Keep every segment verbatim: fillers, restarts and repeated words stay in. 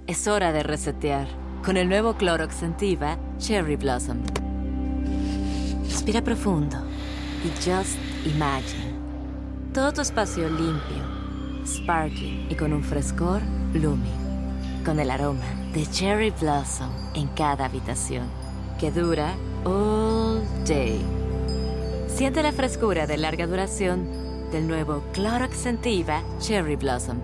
Es hora de resetear con el nuevo Clorox Scentiva Cherry Blossom. Respira profundo y just imagine. Todo tu espacio limpio, sparkling y con un frescor blooming. Con el aroma de Cherry Blossom en cada habitación, que dura all day. Siente la frescura de larga duración del nuevo Clorox Scentiva Cherry Blossom.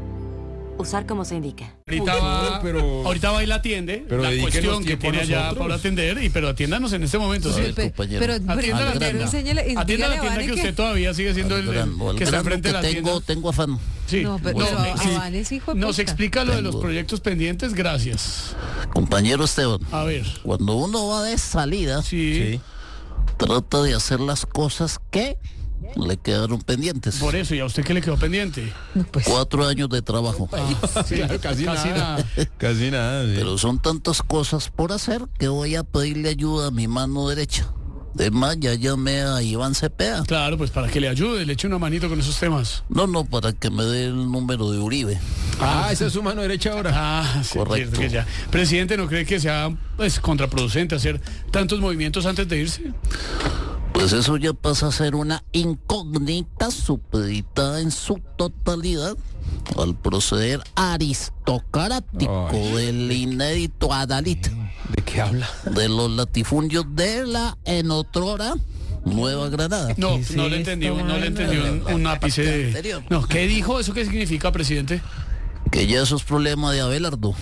Usar como se indica. Ahorita va, pero, ahorita va y la atiende. Pero la cuestión que tiene allá para atender, y pero atiéndanos en este momento. Sí, ¿sí? pe, pero atienda la tienda. enséñale, Atienda la tienda que, que usted todavía sigue siendo el, el, el que está enfrente de la tengo, tienda. Tengo afán. Sí. No, pero, no, pero sí. avales, hijo de Nos puta. explica lo Tengo. de los proyectos pendientes, gracias. Compañero Esteban, A ver. cuando uno va de salida, Sí. trata de hacer las cosas que le quedaron pendientes. Por eso, ¿y a usted qué le quedó pendiente? No, pues, Cuatro años de trabajo. Ah, sí, Claro, casi nada. Casi nada. Sí. Pero son tantas cosas por hacer que voy a pedirle ayuda a mi mano derecha. Además, ya llamé a Iván Cepeda. Claro, pues para que le ayude, le eche una manito con esos temas. No, no, para que me dé el número de Uribe. Ah, esa es su mano derecha ahora. Ah, sí, Correcto. cierto que ya. Presidente, ¿no cree que sea pues contraproducente hacer tantos movimientos antes de irse? Pues eso ya pasa a ser una incógnita supeditada en su totalidad al proceder aristocrático Ay. del inédito Adalid, ¿De qué habla? de los latifundios de la en otrora Nueva Granada. No, ¿Qué es no le esto, entendí, no le mano? entendí un, un ápice de... Anterior. No, ¿qué dijo? ¿Eso qué significa, presidente? Que ya eso es problema de Abelardo.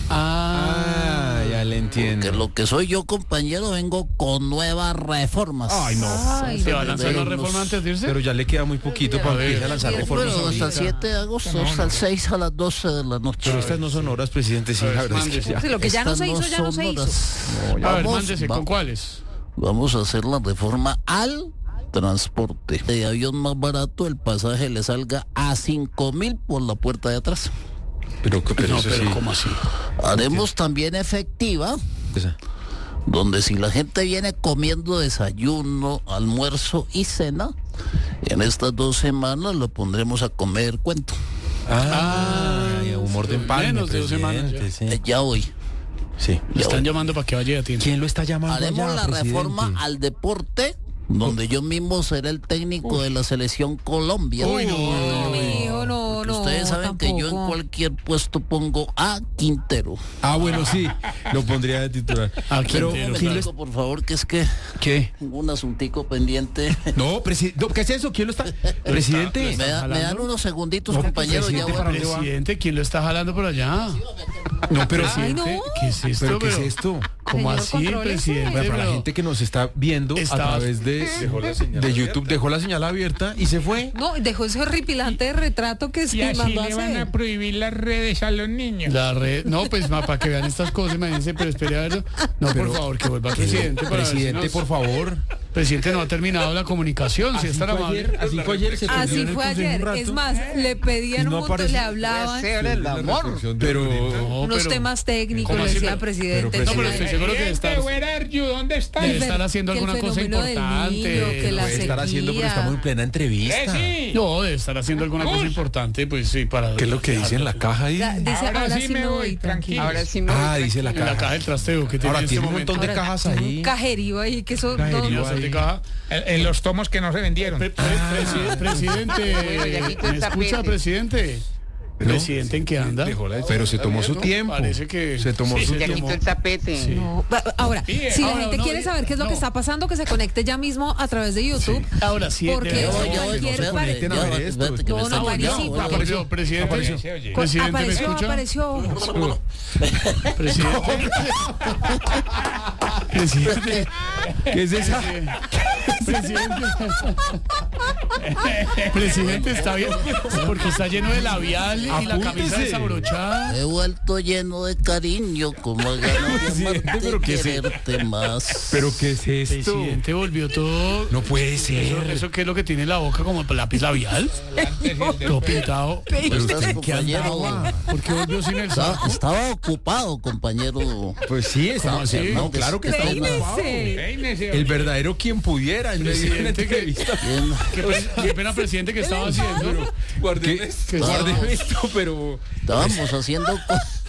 Ah, Ah, ya le entiendo. Que lo que soy yo, compañero, vengo con nuevas reformas. Ay, no. ay, ¿se no, va a lanzar de una los- reforma antes de irse? Pero ya le queda muy poquito A para ver. empezar a lanzar reformas. Bueno, hasta el ahorita. siete de agosto, hasta el seis a las doce de la noche. Pero estas no son horas, presidente. Sí, A ver, la verdad es que mándese. ya. sí, lo que ya no se Estas hizo, ya no se son hizo. horas. No, ya. A ver, Vamos, mándese, ¿con va- cuáles? Vamos a hacer la reforma al transporte. De avión más barato, el pasaje le salga a cinco mil por la puerta de atrás. Pero, pero No, eso pero sí. ¿cómo así? Haremos también efectiva, Esa. donde si la gente viene comiendo desayuno, almuerzo y cena, en estas dos semanas lo pondremos a comer cuento. Ah, humor de empalme, menos de dos semanas presidente, sí. Eh, Ya hoy. Sí. Le están llamando para que vaya y atienda. ¿Quién lo está llamando Haremos allá, la presidente? reforma al deporte, donde yo mismo seré el técnico de la selección Colombia. Uy, no, No, mijo, no, Porque no. ustedes saben que yo en tampoco. cualquier puesto pongo a Quintero. Ah, bueno, sí. Lo pondría de titular. Ah, Pero, Quintero, ¿quién lo Digo, por favor, que es que ¿Qué? tengo un asuntico pendiente. No, presidente. ¿Qué es eso? ¿Quién lo está? Presidente. me, da- me dan jalando? unos segunditos, No, compañeros. Ya presidente, voy. ¿para dónde va? Presidente, ¿quién lo está jalando por allá? No, pero Ay, no. ¿Qué es esto? ¿Pero qué es pero- esto? ¿Cómo Señor, así, contrólese. presidente? Bueno, para la Pero- gente que nos está viendo Está- a través de, de YouTube, dejó la señal abierta y se fue. No, dejó ese horripilante retrato que Y se así mandó a le van a hacer. prohibir las redes a los niños. La red, no, pues ma, para que vean estas cosas, imagínense, pero espere a ver. No, por favor, que vuelva el presidente. Para ver si Presidente, nos- por favor. Presidente, no ha terminado la comunicación, si es tan fue amable. ayer, así fue ayer, se perdió en Así el fue consejo un ayer. rato. Es más, le pedían Y no un montón, apareció. le hablaban el amor. Pero, No, unos pero- temas técnicos, ¿Cómo le así? decía Pero- presidente. pero, No, pero estoy seguro que debe estar, Where are you? ¿Dónde está? debe el estar fe- haciendo que el alguna cosa fenómeno del importante. niño, que la debe estar haciendo porque sequía. estamos en plena entrevista. Eh, sí. No, debe estar haciendo alguna cosa importante, pues sí, para... ¿Qué es lo que dice en la caja ahí? Ya, dice, Ahora ahora, sí me voy, tranquilo. Ahora sí me Ah, dice la En la caja caja. del trasteo que tiene Ahora en este tiene un momento. montón de cajas ahí. Un cajerío ahí, que eso... Cajerío no, Bastante ahí. caja. En, en los tomos que no se vendieron. Pre- pre- presi- presidente, Bueno, ya quito el ¿me escucha, tapete. presidente? ¿No? Presidente, ¿en qué anda? Pero se tomó su ¿No? tiempo. Parece que... Se tomó Sí, su se Ya tiempo. quitó el tapete. Sí. no. Va- Ahora, Sí, si la ahora gente no, quiere saber qué es lo que no. está pasando, que se conecte ya mismo a través de YouTube. Ahora sí, Porque de- eso voy, ya voy, cualquier espérate, pare- conecten a ya ver va, esto. espérate, que me No, está no, llamando, buenísimo. ya voy. Apareció, presidente. Apareció. Se oye. Con- Presidente, ¿me apareció, escucha? apareció. Presidente. Presidente. ¿Qué es esa? Presidente. Presidente, está bien. Porque está lleno de labial y la camisa Apúntese. desabrochada. He vuelto lleno de cariño, como ganas de Presidente, amarte, pero ¿qué es- quererte más. ¿Pero qué es esto? Presidente volvió todo. No puede ¿Eso, ser. eso qué es lo que tiene en la boca como lápiz labial? Todo pintado. ¿Cómo estás, ¿Qué compañero? andaba? ¿Por qué volvió sin el Estaba, saco? estaba ocupado, compañero. Pues sí, estamos así? haciendo. No, claro que estamos ocupados. Peínese. Peínese, El verdadero quien pudiera en medio de una Presidente, que- entrevista. Bien. Qué, pe- qué pena, presidente, que estaba haciendo. Guarden esto, guarden esto, pero Estábamos haciendo co-